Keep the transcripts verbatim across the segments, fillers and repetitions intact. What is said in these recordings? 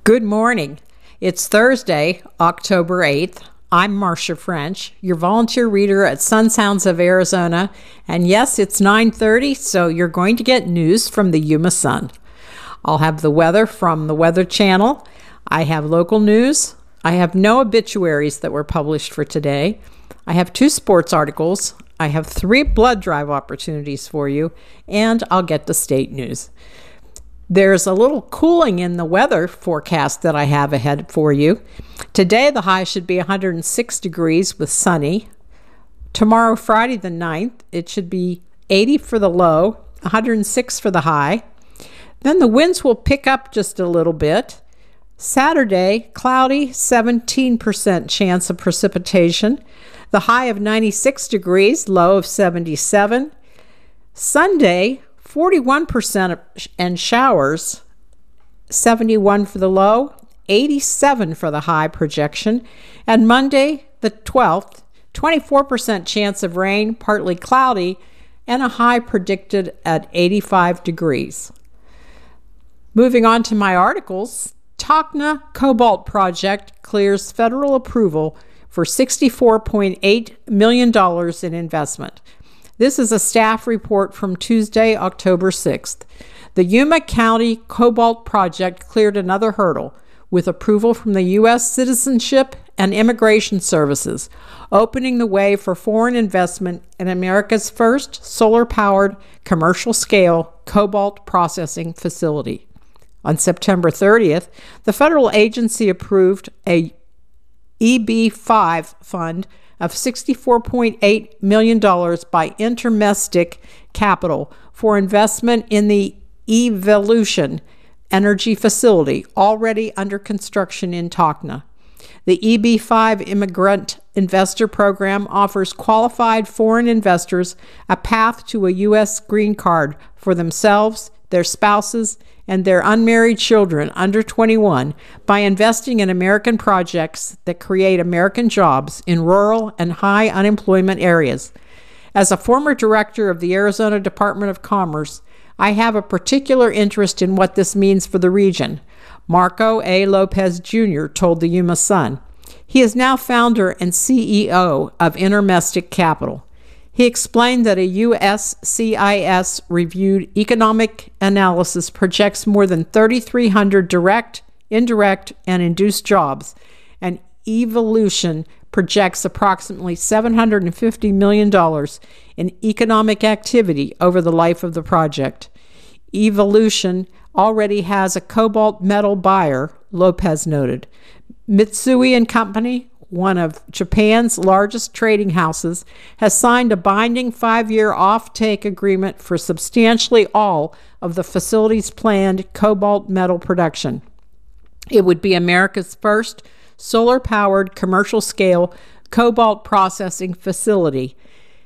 Good morning. It's Thursday, October eighth. I'm Marcia French, your volunteer reader at Sun Sounds of Arizona. And yes, it's nine thirty, so you're going to get news from the Yuma Sun. I'll have the weather from the Weather Channel. I have local news. I have no obituaries that were published for today. I have two sports articles. I have three blood drive opportunities for you, and I'll get the state news. There's a little cooling in the weather forecast that I have ahead for you. Today, the high should be one hundred six degrees with sunny. Tomorrow, Friday the ninth, it should be eighty for the low, one hundred six for the high. Then the winds will pick up just a little bit. Saturday, cloudy, seventeen percent chance of precipitation. The high of ninety-six degrees, low of seventy-seven. Sunday, forty-one percent and showers, seventy-one for the low, eighty-seven for the high projection. And Monday, the twelfth, twenty-four percent chance of rain, partly cloudy, and a high predicted at eighty-five degrees. Moving on to my articles, Tacna Cobalt Project clears federal approval for sixty-four point eight million dollars in investment. This is a staff report from Tuesday, October sixth. The Yuma County Cobalt Project cleared another hurdle with approval from the U S Citizenship and Immigration Services, opening the way for foreign investment in America's first solar-powered commercial-scale cobalt processing facility. On September thirtieth, the federal agency approved a E B five fund of sixty-four point eight million dollars by Intermestic Capital for investment in the Evolution Energy Facility, already under construction in Tacna. The E B five Immigrant Investor Program offers qualified foreign investors a path to a U S green card for themselves, their spouses, and their unmarried children under twenty-one by investing in American projects that create American jobs in rural and high unemployment areas. As a former director of the Arizona Department of Commerce, I have a particular interest in what this means for the region, Marco A. Lopez Junior told the Yuma Sun. He is now founder and C E O of Intermestic Capital. He explained that a U S C I S-reviewed economic analysis projects more than three thousand three hundred direct, indirect, and induced jobs, and Evolution projects approximately seven hundred fifty million dollars in economic activity over the life of the project. Evolution already has a cobalt metal buyer, Lopez noted. Mitsui and Company, one of Japan's largest trading houses, has signed a binding five-year off-take agreement for substantially all of the facility's planned cobalt metal production. It would be America's first solar-powered commercial-scale cobalt processing facility,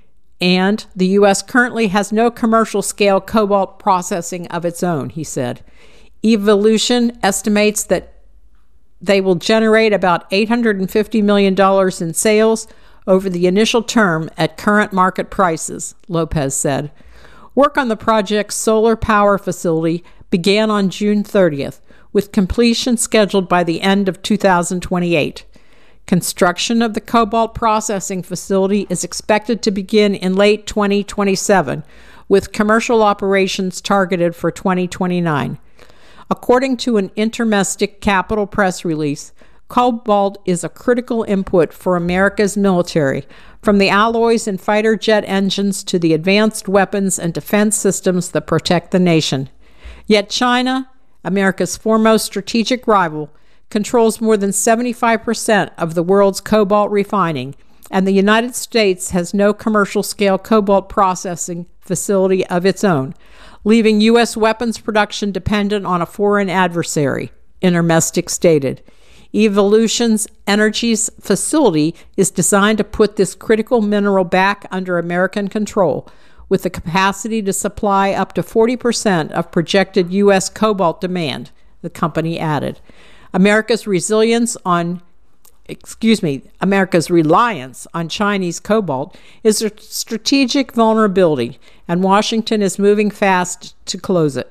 and the U S currently has no commercial-scale cobalt processing of its own, he said. Evolution estimates that they will generate about eight hundred fifty million dollars in sales over the initial term at current market prices, Lopez said. Work on the project's solar power facility began on June thirtieth, with completion scheduled by the end of two thousand twenty-eight. Construction of the cobalt processing facility is expected to begin in late twenty twenty-seven, with commercial operations targeted for twenty twenty-nine. According to an Intermestic Capital press release, cobalt is a critical input for America's military, from the alloys in fighter jet engines to the advanced weapons and defense systems that protect the nation. Yet China, America's foremost strategic rival, controls more than seventy-five percent of the world's cobalt refining, and the United States has no commercial-scale cobalt processing facility of its own, leaving U S weapons production dependent on a foreign adversary, Intermestic stated. Evolution's Energy's facility is designed to put this critical mineral back under American control, with the capacity to supply up to forty percent of projected U S cobalt demand, the company added. America's resilience on excuse me, America's reliance on Chinese cobalt is a strategic vulnerability, and Washington is moving fast to close it.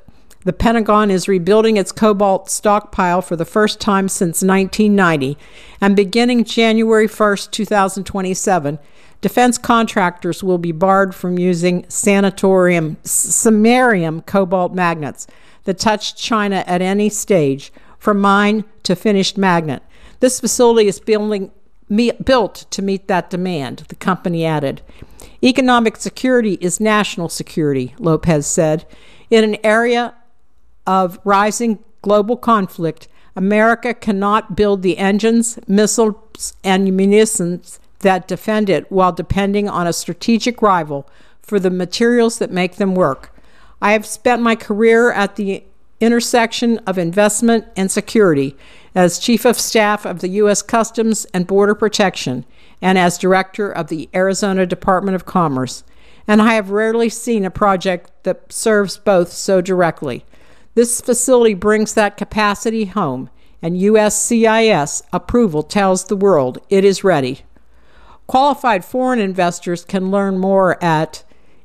The Pentagon is rebuilding its cobalt stockpile for the first time since nineteen ninety, and beginning January first, twenty twenty-seven, defense contractors will be barred from using sanatorium, samarium cobalt magnets that touch China at any stage, from mine to finished magnet. This facility is building, me, built to meet that demand, the company added. Economic security is national security, Lopez said. In an area of rising global conflict, America cannot build the engines, missiles, and munitions that defend it while depending on a strategic rival for the materials that make them work. I have spent my career at the intersection of investment and security as Chief of Staff of the U S Customs and Border Protection and as Director of the Arizona Department of Commerce, and I have rarely seen a project that serves both so directly. This facility brings that capacity home, and U S C I S approval tells the world it is ready. Qualified foreign investors can learn more at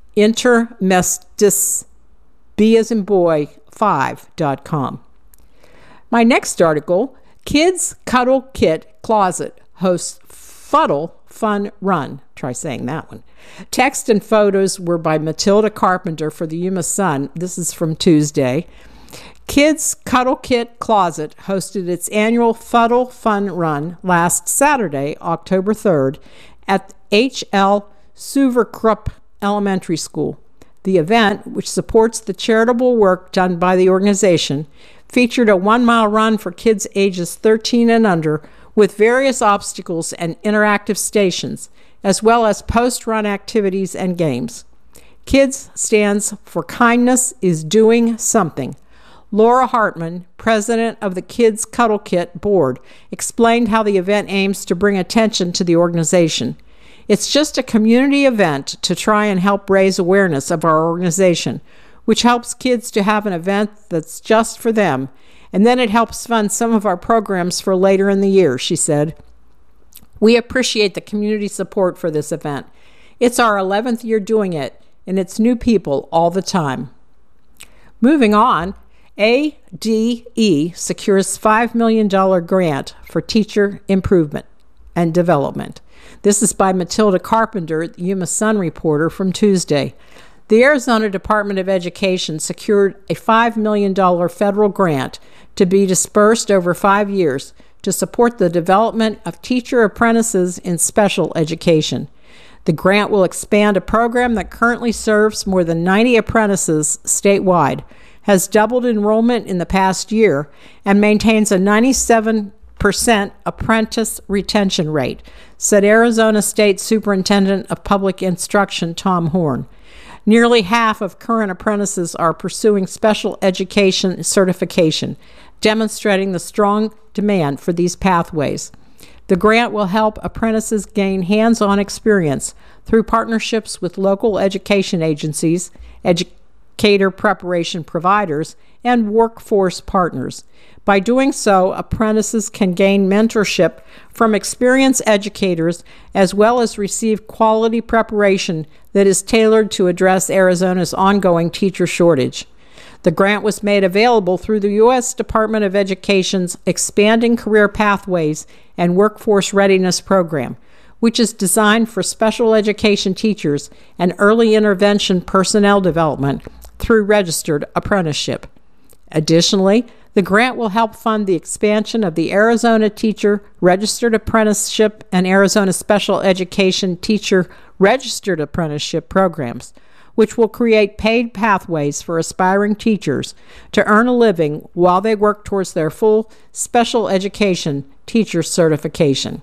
intermestis, B as in boy, five dot com. My next article, Kids Cuddle Kit Closet hosts Fuddle Fun Run. Try saying that one. Text and photos were by Matilda Carpenter for the Yuma Sun. This is from Tuesday. Kids Cuddle Kit Closet hosted its annual Fuddle Fun Run last Saturday, October third, at H L Suverkrupp Elementary School. The event, which supports the charitable work done by the organization, featured a one-mile run for kids ages thirteen and under with various obstacles and interactive stations, as well as post-run activities and games. KIDS stands for Kindness is Doing Something. Laura Hartman, president of the Kids Cuddle Kit board, explained how the event aims to bring attention to the organization. It's just a community event to try and help raise awareness of our organization, which helps kids to have an event that's just for them, and then it helps fund some of our programs for later in the year, she said. We appreciate the community support for this event. It's our eleventh year doing it, and it's new people all the time. Moving on, A D E secures five million dollars grant for teacher improvement and development. This is by Matilda Carpenter, the Yuma Sun reporter, from Tuesday. The Arizona Department of Education secured a five million dollars federal grant to be dispersed over five years to support the development of teacher apprentices in special education. The grant will expand a program that currently serves more than ninety apprentices statewide, has doubled enrollment in the past year, and maintains a ninety-seven percent apprentice retention rate, said Arizona State Superintendent of Public Instruction Tom Horn. Nearly half of current apprentices are pursuing special education certification, demonstrating the strong demand for these pathways. The grant will help apprentices gain hands-on experience through partnerships with local education agencies, educator preparation providers, and workforce partners. By doing so, apprentices can gain mentorship from experienced educators as well as receive quality preparation that is tailored to address Arizona's ongoing teacher shortage. The grant was made available through the U S Department of Education's Expanding Career Pathways and Workforce Readiness Program, which is designed for special education teachers and early intervention personnel development through registered apprenticeship. Additionally, the grant will help fund the expansion of the Arizona Teacher Registered Apprenticeship and Arizona Special Education Teacher Registered Apprenticeship programs, which will create paid pathways for aspiring teachers to earn a living while they work towards their full special education teacher certification.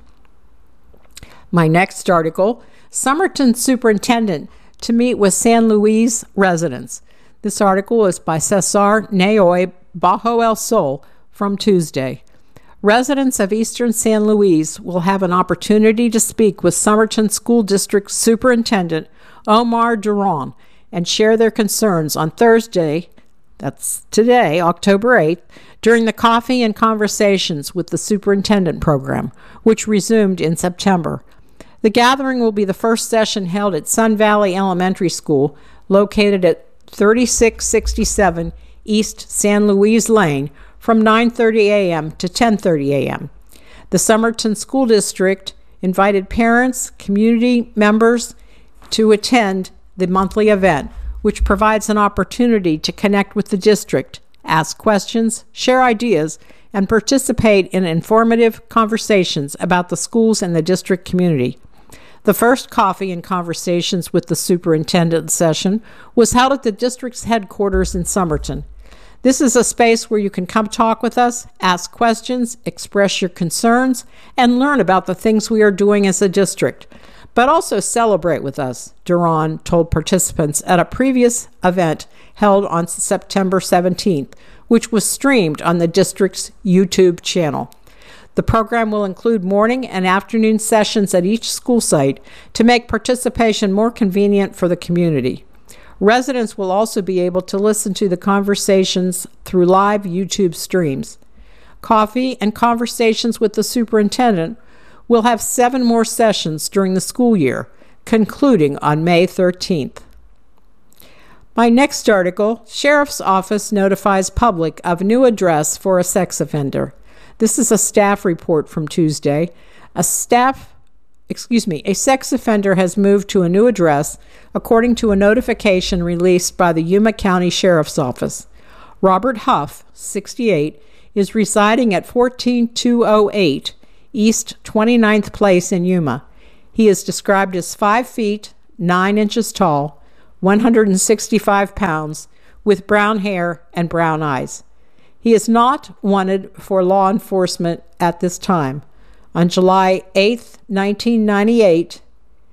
My next article, Somerton Superintendent to meet with San Luis residents. This article is by Cesar Naoy Bajo El Sol from Tuesday. Residents of Eastern San Luis will have an opportunity to speak with Somerton School District Superintendent Omar Duran and share their concerns on Thursday, that's today, October eighth, during the Coffee and Conversations with the Superintendent program, which resumed in September. The gathering will be the first session held at Sun Valley Elementary School, located at thirty-six sixty-seven East San Luis Lane, from nine thirty a.m. to ten thirty a.m. The Somerton School District invited parents, community members to attend the monthly event, which provides an opportunity to connect with the district, ask questions, share ideas, and participate in informative conversations about the schools and the district community. The first Coffee and Conversations with the Superintendent session was held at the district's headquarters in Somerton. This is a space where you can come talk with us, ask questions, express your concerns, and learn about the things we are doing as a district, but also celebrate with us, Duran told participants at a previous event held on September seventeenth, which was streamed on the district's YouTube channel. The program will include morning and afternoon sessions at each school site to make participation more convenient for the community. Residents will also be able to listen to the conversations through live YouTube streams. Coffee and Conversations with the Superintendent will have seven more sessions during the school year, concluding on May thirteenth. My next article, Sheriff's Office notifies public of new address for a sex offender. This is a staff report from Tuesday. A staff Excuse me, a sex offender has moved to a new address, according to a notification released by the Yuma County Sheriff's Office. Robert Huff, sixty-eight, is residing at fourteen two oh eight East twenty-ninth Place in Yuma. He is described as five feet, nine inches tall, one hundred sixty-five pounds, with brown hair and brown eyes. He is not wanted for law enforcement at this time. On July eighth, nineteen ninety-eight,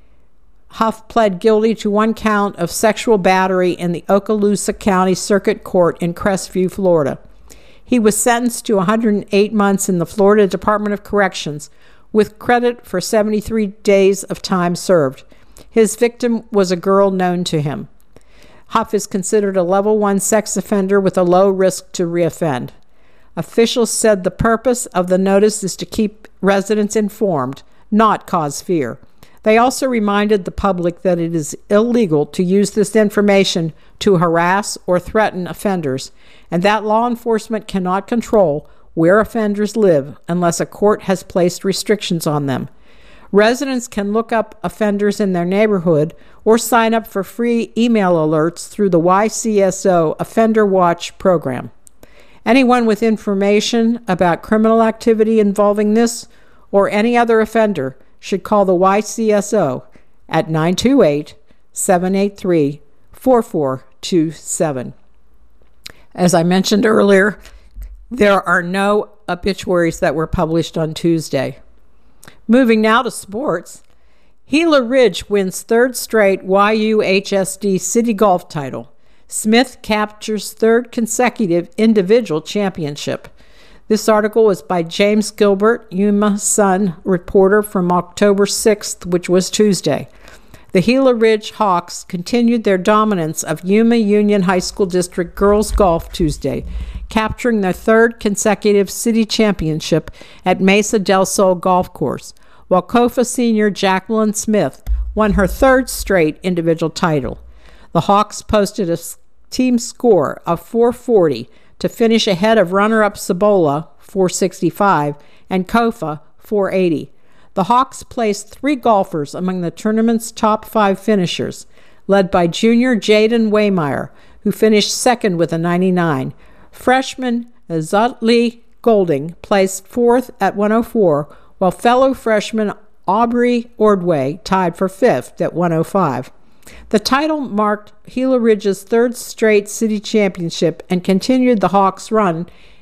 Huff pled guilty to one count of sexual battery in the Okaloosa County Circuit Court in Crestview, Florida. He was sentenced to one hundred eight months in the Florida Department of Corrections, with credit for seventy-three days of time served. His victim was a girl known to him. Huff is considered a level one sex offender with a low risk to reoffend. Officials said the purpose of the notice is to keep residents informed, not cause fear. They also reminded the public that it is illegal to use this information to harass or threaten offenders, and that law enforcement cannot control where offenders live unless a court has placed restrictions on them. Residents can look up offenders in their neighborhood or sign up for free email alerts through the Y C S O Offender Watch program. Anyone with information about criminal activity involving this or any other offender should call the Y C S O at nine two eight, seven eight three, four four two seven. As I mentioned earlier, there are no obituaries that were published on Tuesday. Moving now to sports, Gila Ridge wins third straight Y U H S D City Golf title. Smith captures third consecutive individual championship. This article was by James Gilbert, Yuma Sun reporter from October sixth, which was Tuesday. The Gila Ridge Hawks continued their dominance of Yuma Union High School District girls golf Tuesday, capturing their third consecutive city championship at Mesa del Sol Golf Course, while Kofa senior Jacqueline Smith won her third straight individual title. The Hawks posted a team score of four forty to finish ahead of runner-up Cibola, four sixty-five, and Kofa, four eighty. The Hawks placed three golfers among the tournament's top five finishers, led by junior Jaden Waymeyer, who finished second with a ninety-nine. Freshman Zutli Golding placed fourth at one oh four, while fellow freshman Aubrey Ordway tied for fifth at one oh five. The title marked Gila Ridge's third straight city championship and continued the Hawks' run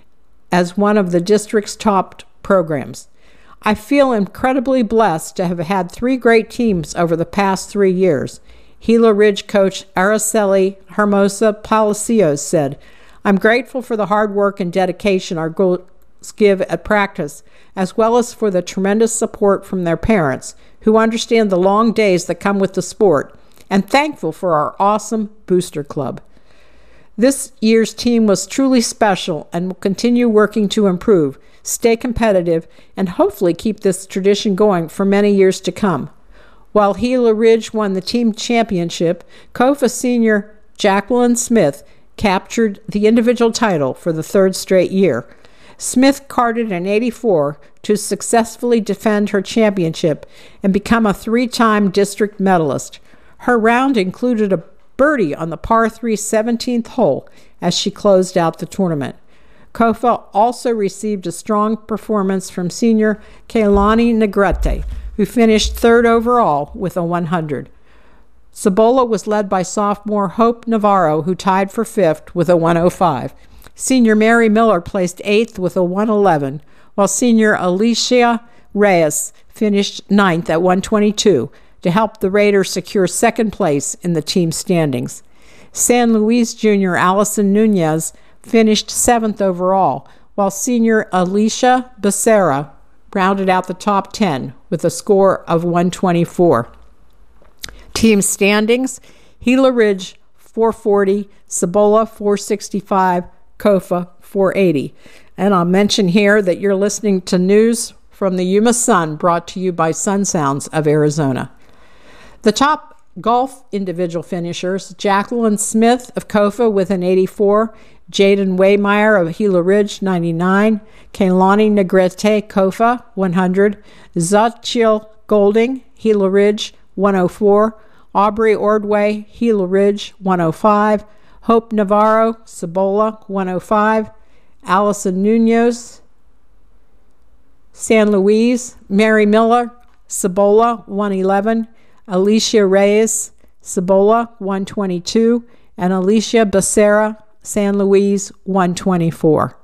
as one of the district's top programs. I feel incredibly blessed to have had three great teams over the past three years, Gila Ridge coach Araceli Hermosa Palacios said. I'm grateful for the hard work and dedication our girls give at practice, as well as for the tremendous support from their parents, who understand the long days that come with the sport, and thankful for our awesome booster club. This year's team was truly special and will continue working to improve, stay competitive, and hopefully keep this tradition going for many years to come. While Gila Ridge won the team championship, Kofa senior Jacqueline Smith captured the individual title for the third straight year. Smith carded an eighty-four to successfully defend her championship and become a three-time district medalist. Her round included a birdie on the par three seventeenth hole as she closed out the tournament. Kofa also received a strong performance from senior Keilani Negrete, who finished third overall with a one hundred. Cibola was led by sophomore Hope Navarro, who tied for fifth with a one oh five. Senior Mary Miller placed eighth with a one eleven, while senior Alicia Reyes finished ninth at one twenty-two to help the Raiders secure second place in the team standings. San Luis junior Allison Nunez finished seventh overall, while senior Alicia Becerra rounded out the top ten with a score of one twenty-four. Team standings: Gila Ridge four forty, Cibola four sixty-five, Kofa four eighty. And I'll mention here that you're listening to news from the Yuma Sun, brought to you by Sun Sounds of Arizona. The top golf individual finishers: Jacqueline Smith of Kofa with an eighty-four, Jaden Waymeyer of Gila Ridge ninety-nine, Keilani Negrete Kofa one hundred, Zachil Golding Gila Ridge one oh four, Aubrey Ordway Gila Ridge one oh five, Hope Navarro Cibola one oh five, Allison Nunez San Luis, Mary Miller Cibola one eleven, Alicia Reyes Cibola one twenty-two, and Alicia Becerra San Luis one twenty-four.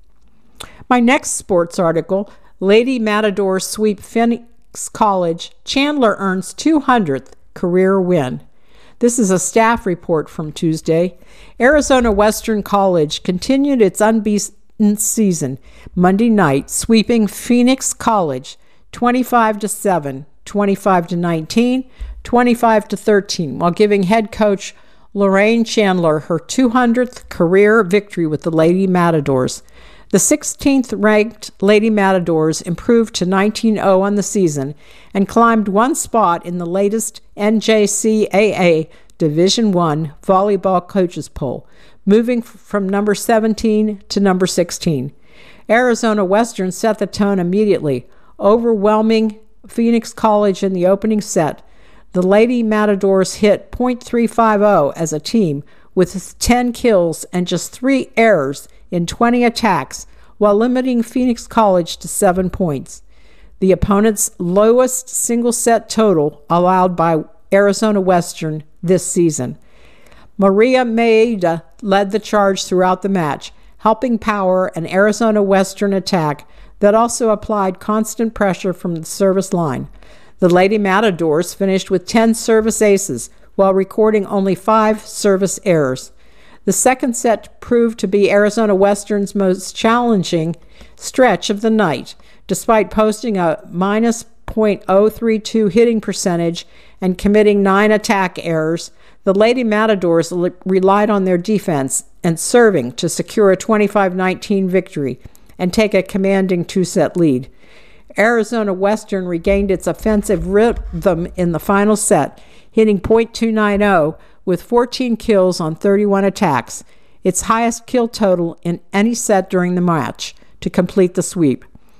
My next sports article: Lady Matadors sweep Phoenix College, Chandler earns two hundredth career win. This is a staff report from Tuesday. Arizona Western College continued its unbeaten season Monday night, sweeping Phoenix College twenty-five to seven, twenty-five to nineteen, twenty-five to thirteen, while giving head coach Lorraine Chandler her two hundredth career victory with the Lady Matadors. The sixteenth-ranked Lady Matadors improved to nineteen oh on the season and climbed one spot in the latest N J C A A Division I volleyball coaches poll, moving from number seventeen to number sixteen. Arizona Western set the tone immediately, overwhelming Phoenix College in the opening set. The Lady Matadors hit point three five oh as a team with ten kills and just three errors in twenty attacks, while limiting Phoenix College to seven points. The opponent's lowest single-set total allowed by Arizona Western this season. Maria Maeda led the charge throughout the match, helping power an Arizona Western attack that also applied constant pressure from the service line. The Lady Matadors finished with ten service aces, while recording only five service errors. The second set proved to be Arizona Western's most challenging stretch of the night, despite posting a minus point oh three two hitting percentage and committing nine attack errors. The Lady Matadors l- relied on their defense and serving to secure a twenty-five nineteen victory and take a commanding two-set lead. Arizona Western regained its offensive rhythm in the final set, hitting point two nine oh with fourteen kills on thirty-one attacks, its highest kill total in any set during the match, to complete the sweep.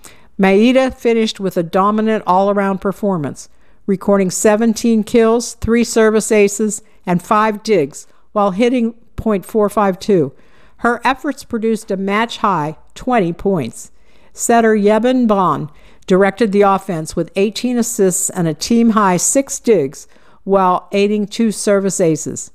Maeda finished with a dominant all-around performance, recording seventeen kills, three service aces, and five digs, while hitting point four five two. Her efforts produced a match-high twenty points. Setter Yeben Bon directed the offense with eighteen assists and a team-high six digs, while aiding two service aces.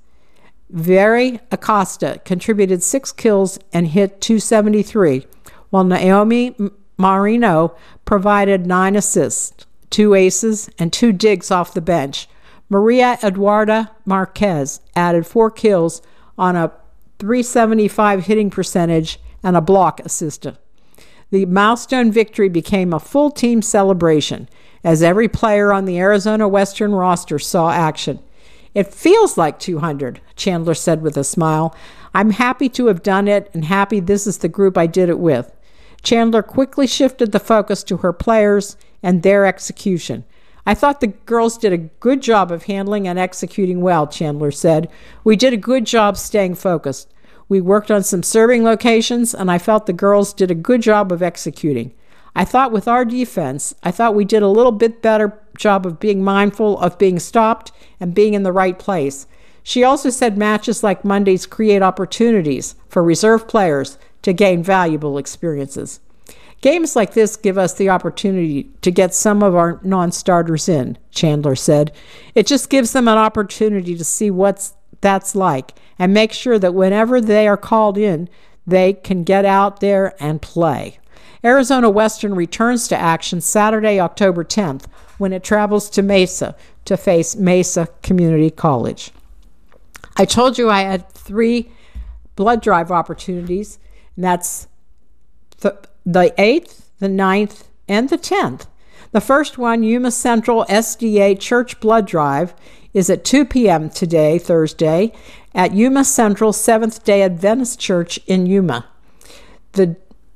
Veri Acosta contributed six kills and hit two seventy-three, while Naomi Marino provided nine assists, two aces, and two digs off the bench. Maria Eduarda Marquez added four kills on a three seventy-five hitting percentage and a block assist. The milestone victory became a full team celebration, as every player on the Arizona Western roster saw action. "It feels like two hundred, Chandler said with a smile. "I'm happy to have done it and happy this is the group I did it with." Chandler quickly shifted the focus to her players and their execution. "I thought the girls did a good job of handling and executing well," Chandler said. "We did a good job staying focused. We worked on some serving locations, and I felt the girls did a good job of executing. I thought with our defense, I thought we did a little bit better job of being mindful of being stopped and being in the right place. She also said matches like Monday's create opportunities for reserve players to gain valuable experiences. Games like this give us the opportunity to get some of our non-starters in, Chandler said. It just gives them an opportunity to see what that's like and make sure that whenever they are called in, they can get out there and play. Arizona Western returns to action Saturday, October tenth, when it travels to Mesa to face Mesa Community College. I told you I had three blood drive opportunities, and that's the, the eighth, the ninth, and the tenth. The first one, Yuma Central S D A Church Blood Drive, is at two p.m. today, Thursday, at Yuma Central Seventh-day Adventist Church in Yuma. The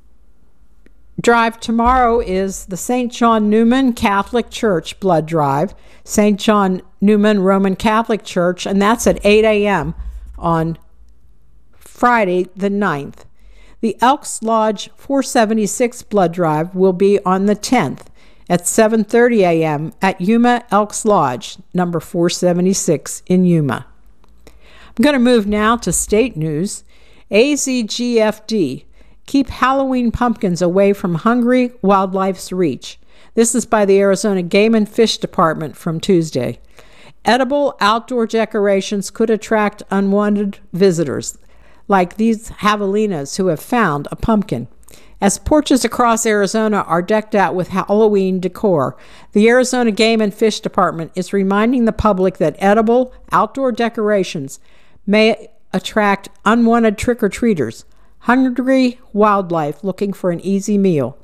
drive tomorrow is the Saint John Neumann Catholic Church Blood Drive, Saint John Neumann Roman Catholic Church, and that's at eight a.m. on Friday the ninth. The Elks Lodge four seventy-six Blood Drive will be on the tenth at seven thirty a.m. at Yuma Elks Lodge, number four seventy-six in Yuma. I'm going to move now to state news. A Z G F D, keep Halloween pumpkins away from hungry wildlife's reach. This is by the Arizona Game and Fish Department from Tuesday. Edible outdoor decorations could attract unwanted visitors, like these javelinas who have found a pumpkin. As porches across Arizona are decked out with Halloween decor, the Arizona Game and Fish Department is reminding the public that edible outdoor decorations may attract unwanted trick-or-treaters, hungry wildlife looking for an easy meal.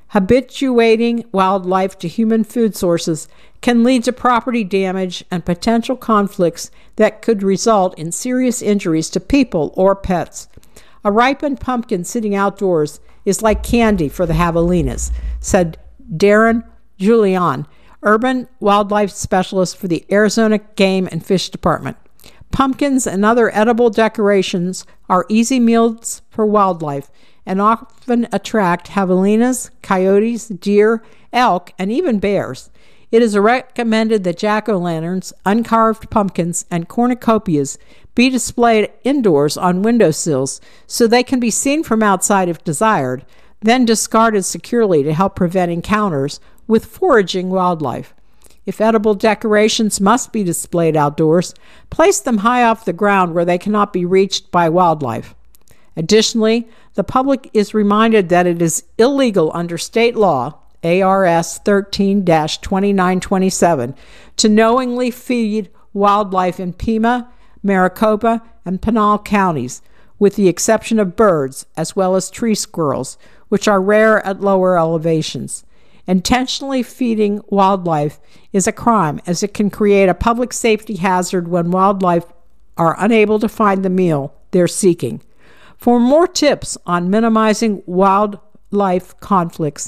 Habituating wildlife to human food sources can lead to property damage and potential conflicts that could result in serious injuries to people or pets. A ripened pumpkin sitting outdoors is like candy for the javelinas, said Darren Julian, urban wildlife specialist for the Arizona Game and Fish Department. Pumpkins and other edible decorations are easy meals for wildlife and often attract javelinas, coyotes, deer, elk, and even bears. It is recommended that jack-o'-lanterns, uncarved pumpkins, and cornucopias be displayed indoors on windowsills so they can be seen from outside if desired, then discarded securely to help prevent encounters with foraging wildlife. If edible decorations must be displayed outdoors, place them high off the ground where they cannot be reached by wildlife. Additionally, the public is reminded that it is illegal under state law, A R S thirteen dash twenty-nine twenty-seven, to knowingly feed wildlife in Pima, Maricopa, and Pinal counties, with the exception of birds, as well as tree squirrels, which are rare at lower elevations. Intentionally feeding wildlife is a crime, as it can create a public safety hazard when wildlife are unable to find the meal they're seeking. For more tips on minimizing wildlife conflicts,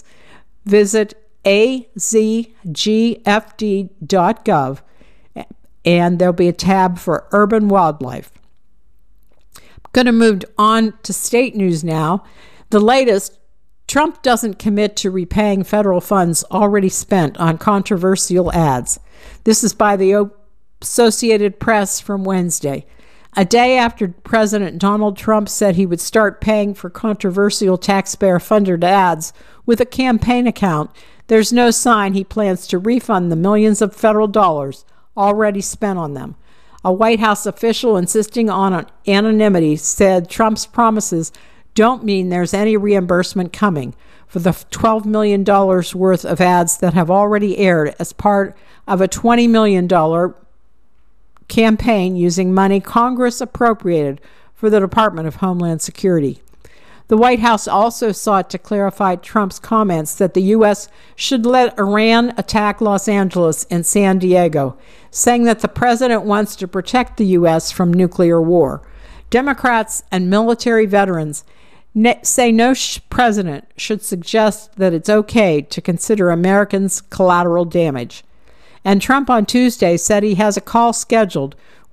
visit a z g f d dot gov, and there'll be a tab for urban wildlife. I'm going to move on to state news now. The latest, Trump doesn't commit to repaying federal funds already spent on controversial ads. This is by the Associated Press from Wednesday. A day after President Donald Trump said he would start paying for controversial taxpayer-funded ads with a campaign account, there's no sign he plans to refund the millions of federal dollars already spent on them. A White House official insisting on anonymity said Trump's promises don't mean there's any reimbursement coming for the twelve million dollars worth of ads that have already aired as part of a twenty million dollars campaign using money Congress appropriated for the Department of Homeland Security. The White House also sought to clarify Trump's comments that the U S should let Iran attack Los Angeles and San Diego, saying that the president wants to protect the U S from nuclear war. Democrats and military veterans say no sh- president should suggest that it's okay to consider Americans collateral damage. And Trump on Tuesday said he has a call scheduled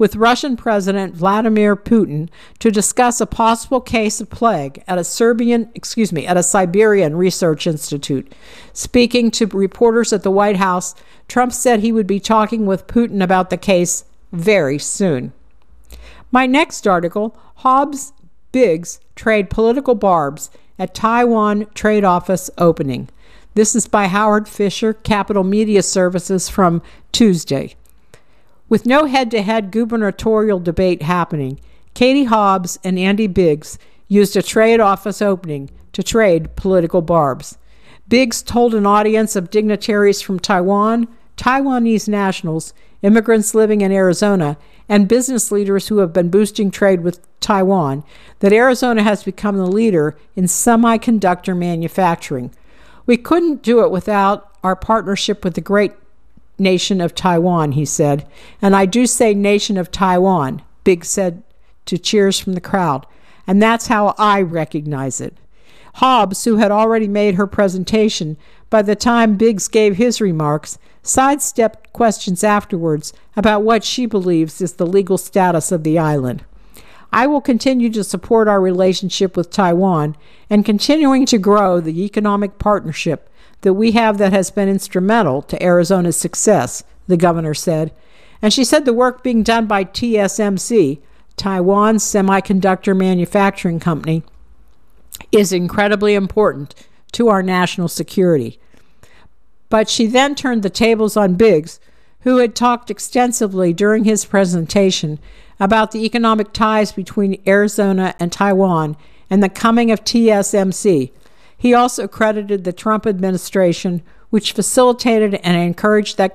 with Russian President Vladimir Putin to discuss a possible case of plague at a Serbian, excuse me, at a Siberian research institute. Speaking to reporters at the White House, Trump said he would be talking with Putin about the case very soon. My next article, Hobbs Biggs trade political barbs at Taiwan trade office opening. This is by Howard Fisher, Capital Media Services, from Tuesday. With no head-to-head gubernatorial debate happening, Katie Hobbs and Andy Biggs used a trade office opening to trade political barbs. Biggs told an audience of dignitaries from Taiwan, Taiwanese nationals, immigrants living in Arizona, and business leaders who have been boosting trade with Taiwan that Arizona has become the leader in semiconductor manufacturing. We couldn't do it without our partnership with the great nation of Taiwan, he said. And I do say nation of Taiwan, Biggs said to cheers from the crowd. And that's how I recognize it. Hobbs, who had already made her presentation by the time Biggs gave his remarks, sidestepped questions afterwards about what she believes is the legal status of the island. I will continue to support our relationship with Taiwan and continuing to grow the economic partnership that we have that has been instrumental to Arizona's success, the governor said. And she said the work being done by T S M C, Taiwan's semiconductor manufacturing company, is incredibly important to our national security. But she then turned the tables on Biggs, who had talked extensively during his presentation about the economic ties between Arizona and Taiwan and the coming of T S M C. He also credited the Trump administration, which facilitated and encouraged that